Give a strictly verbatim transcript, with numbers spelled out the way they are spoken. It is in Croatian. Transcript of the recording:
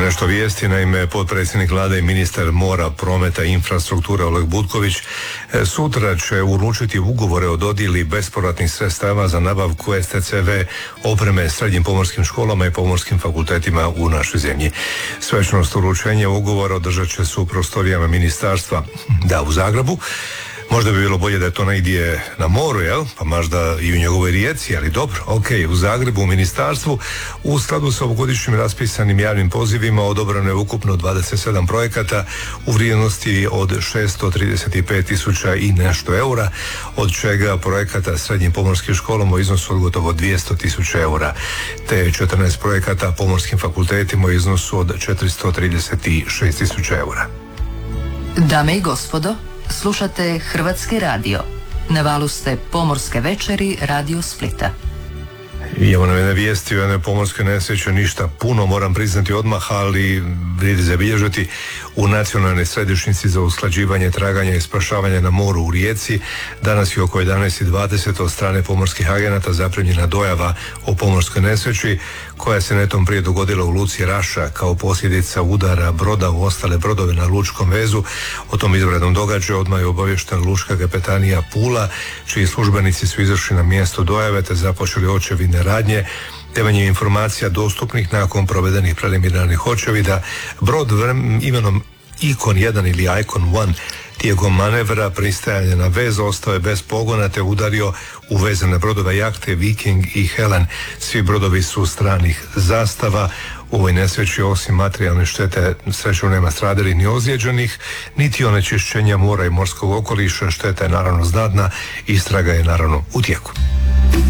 nešto vijesti. Naime, potpredsjednik vlade i ministar mora, prometa i infrastrukture Oleg Butković sutra će uručiti ugovore o dodjeli bespovratnih sredstava za nabavku S T C V opreme srednjim pomorskim školama i pomorskim fakultetima u našoj zemlji. Svečanost uručenja ugovora održat će se u prostorijama ministarstva, da, u Zagrebu. Možda bi bilo bolje da je to negdje na moru, jel? Pa možda i u njegovoj Rijeci, ali dobro, ok, u Zagrebu, u ministarstvu. U skladu sa ovogodišnjim raspisanim javnim pozivima odobrano je ukupno dvadeset sedam projekata u vrijednosti od šesto trideset pet tisuća i nešto eura, od čega projekata srednjim pomorskim školama u iznosu od gotovo dvjesto tisuća eura, te četrnaest projekata pomorskim fakultetima u iznosu od četiristo trideset šest tisuća eura. Dame i gospodo, slušate Hrvatski radio. Na valu ste Pomorske večeri Radio Splita. I evo nam jedne vijesti o jednoj pomorskoj nesreći, ništa puno, moram priznati odmah, ali vrijedi zabilježiti. U Nacionalnoj središnjici za usklađivanje, traganja i spašavanja na moru u Rijeci danas je oko jedanaest i dvadeset od strane pomorskih agenata zaprimljena dojava o pomorskoj nesreći koja se netom prije dogodila u luci Raša kao posljedica udara broda u ostale brodove na lučkom vezu. O tom izvanrednom događaju odmah je obaviještena lučka kapetanija Pula, čiji službenici su izašli na mjesto dojave te započeli očevidne radnje. Temeljem informacija dostupnih nakon provedenih preliminarnih očevida, brod imenom Icon jedan ili Icon jedan tijekom manevra pristajanja na vez ostao je bez pogona te udario u vezane brodove jahte Viking i Helen. Svi brodovi su stranih zastava. U ovoj nesreći osim materijalne štete srećom nema stradalih ni ozlijeđenih, niti onečišćenja mora i morskog okoliša. Šteta je naravno znatna, istraga je naravno u tijeku.